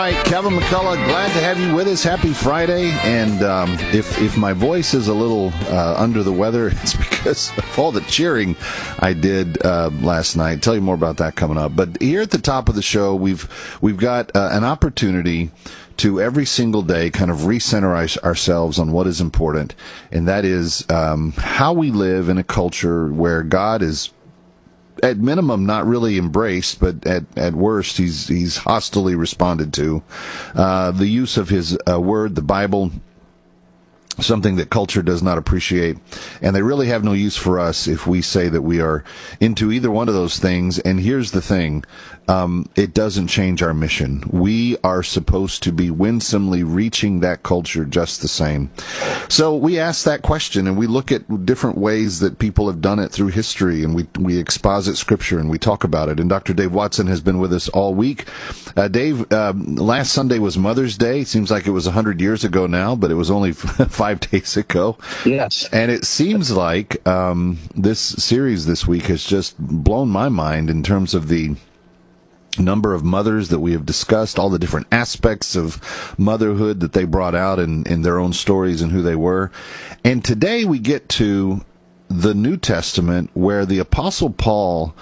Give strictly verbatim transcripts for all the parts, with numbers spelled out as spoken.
All right, Kevin McCullough, glad to have you with us. Happy Friday. And um, if if my voice is a little uh, under the weather, it's because of all the cheering I did uh, last night. I'll tell you more about that coming up. But here at the top of the show, we've we've got uh, an opportunity to every single day kind of recenter ourselves on what is important, and that is um, how we live in a culture where God is, at minimum, not really embraced, but at, at worst, he's he's hostilely responded to. Uh, the use of his uh, word, the Bible, something that culture does not appreciate, and they really have no use for us if we say that we are into either one of those things. And here's the thing. Um, it doesn't change our mission. We are supposed to be winsomely reaching that culture just the same. So we ask that question, and we look at different ways that people have done it through history, and we we exposit Scripture, and we talk about it. And Doctor Dave Watson has been with us all week. Uh, Dave, um, last Sunday was Mother's Day. It seems like it was one hundred years ago now, but it was only five days ago. Yes. And it seems like um, this series this week has just blown my mind in terms of the number of mothers that we have discussed, all the different aspects of motherhood that they brought out in, in their own stories and who they were. And today we get to the New Testament where the Apostle Paul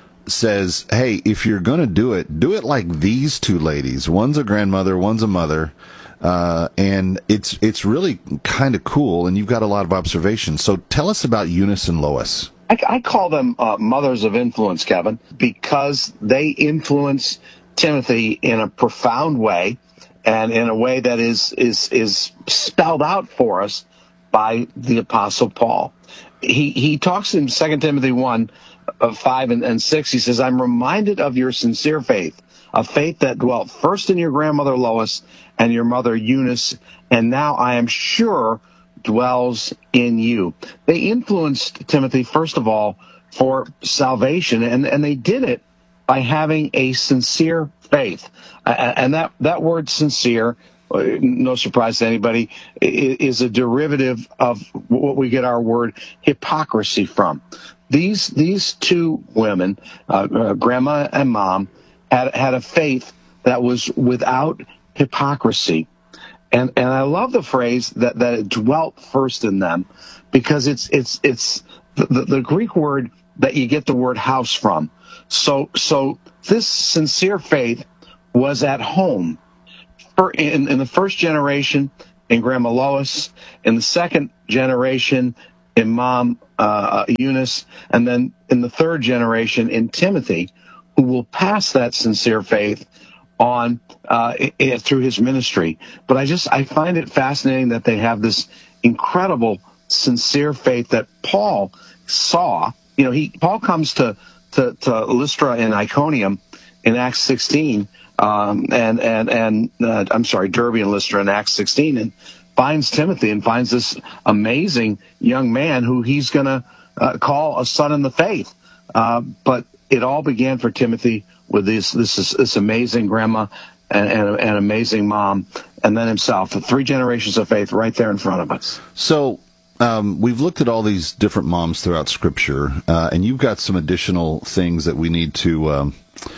says, hey, if you're going to do it, do it like these two ladies. One's a grandmother, one's a mother. Uh, and it's it's really kind of cool, and you've got a lot of observations. So tell us about Eunice and Lois. I, I call them uh, mothers of influence, Kevin, because they influence Timothy in a profound way, and in a way that is is is spelled out for us by the Apostle Paul. He he talks in Second Timothy one, uh, five and, and six. He says, "I'm reminded of your sincere faith, a faith that dwelt first in your grandmother Lois and your mother Eunice, and now I am sure dwells in you." They influenced Timothy, first of all, for salvation, and, and they did it by having a sincere faith. Uh, and that, that word sincere, no surprise to anybody, is a derivative of what we get our word hypocrisy from. These these two women, uh, uh, grandma and mom, had had a faith that was without hypocrisy. And and I love the phrase that, that it dwelt first in them, because it's it's it's the, the, the Greek word that you get the word house from. So so this sincere faith was at home for in, in the first generation in Grandma Lois, in the second generation in Mom uh, Eunice, and then in the third generation in Timothy, who will pass that sincere faith on uh, it, through his ministry. But I just I find it fascinating that they have this incredible sincere faith that Paul saw. You know, he Paul comes to to, to Lystra and Iconium in Acts sixteen, um, and and and uh, I'm sorry, Derbe and Lystra in Acts sixteen, and finds Timothy and finds this amazing young man who he's going to uh, call a son in the faith. Uh, but it all began for Timothy with this this this amazing grandma and, and an amazing mom, and then himself. The three generations of faith right there in front of us. So um, we've looked at all these different moms throughout Scripture, uh, and you've got some additional things that we need to um,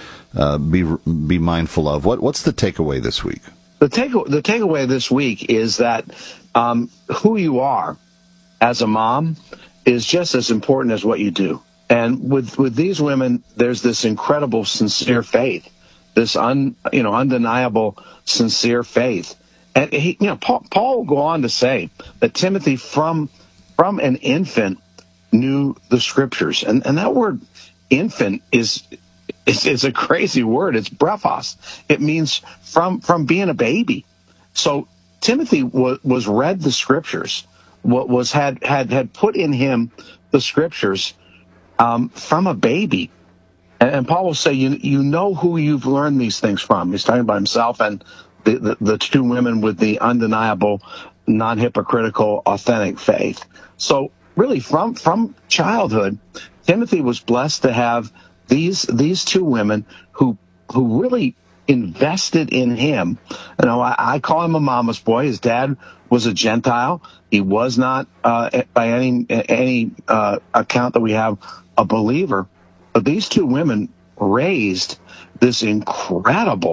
uh, be be mindful of. What what's the takeaway this week? The take the takeaway this week is that um, who you are as a mom is just as important as what you do. And with, with these women, there's this incredible sincere faith, this un, you know, undeniable sincere faith. And he, you know, Paul, Paul will go on to say that Timothy from, from an infant knew the Scriptures. And, and that word infant is, is, is a crazy word. It's brephos. It means from, from being a baby. So Timothy was, was read the Scriptures, what was, had, had, had put in him the Scriptures Um, from a baby. And, and Paul will say, you you know who you've learned these things from. He's talking about himself and the, the, the two women with the undeniable, non-hypocritical, authentic faith. So really from, from childhood, Timothy was blessed to have these these two women who who really invested in him. You know, I, I call him a mama's boy. His dad was a Gentile. He was not, uh, by any any uh, account that we have, a believer. But these two women raised this incredible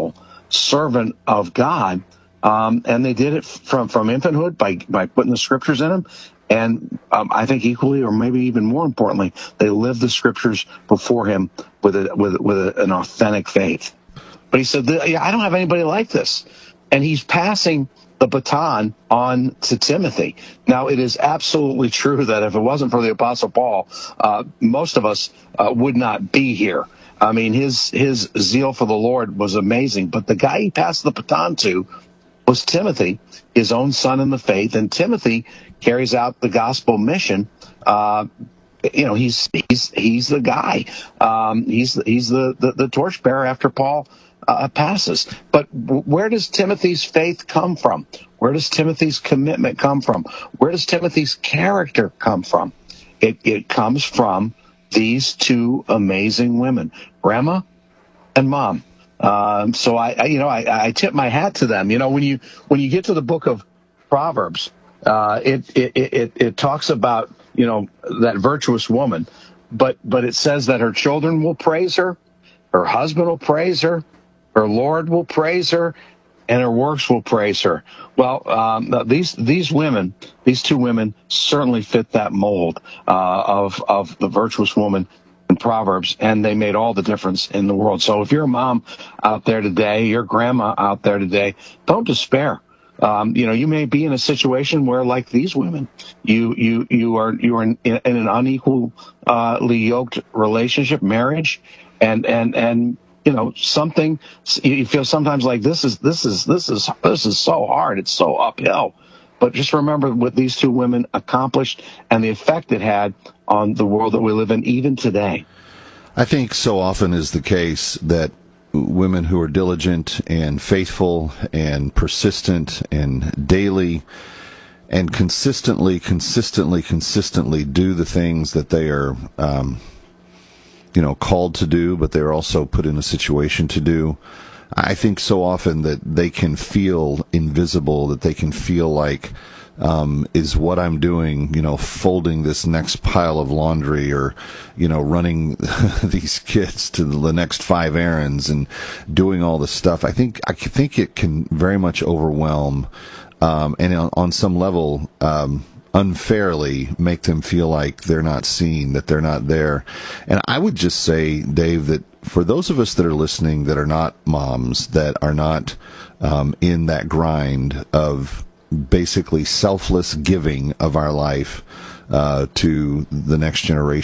servant of God. Um, and they did it from, from infanthood by, by putting the scriptures in them. And um, I think equally, or maybe even more importantly, they lived the scriptures before him with a, with with a, an authentic faith. But he said, I don't have anybody like this. And he's passing the baton on to Timothy. Now, it is absolutely true that if it wasn't for the Apostle Paul, uh, most of us uh, would not be here. I mean, his his zeal for the Lord was amazing. But the guy he passed the baton to was Timothy, his own son in the faith. And Timothy carries out the gospel mission. Uh, you know, he's he's he's the guy. Um, he's he's the, the, the torchbearer after Paul uh, passes. But where does Timothy's faith come from? Where does Timothy's commitment come from? Where does Timothy's character come from? It, it comes from these two amazing women, Grandma and Mom. Um, so I, I, you know, I, I tip my hat to them. You know, when you when you get to the book of Proverbs, uh, it, it it it talks about, you know, that virtuous woman, but but it says that her children will praise her, her husband will praise her, her Lord will praise her, and her works will praise her. Well, um, these these women, these two women, certainly fit that mold uh, of of the virtuous woman in Proverbs, and they made all the difference in the world. So if you're a mom out there today, your grandma out there today, don't despair. Um, you know, you may be in a situation where, like these women, you you you are you are in, in an unequally uh, yoked relationship, marriage, and and and you know, something you feel sometimes like this is this is this is this is so hard, it's so uphill. But just remember what these two women accomplished and the effect it had on the world that we live in even today. I think so often is the case that women who are diligent and faithful and persistent and daily and consistently, consistently, consistently do the things that they are, um, you know, called to do, but they're also put in a situation to do. I think so often that they can feel invisible, that they can feel like, um, is what I'm doing, you know, folding this next pile of laundry or, you know, running these kids to the next five errands and doing all this stuff. I think, I think it can very much overwhelm, um, and on, on some level, um, unfairly make them feel like they're not seen, that they're not there. And I would just say, Dave, that for those of us that are listening that are not moms, that are not um, in that grind of basically selfless giving of our life uh, to the next generation,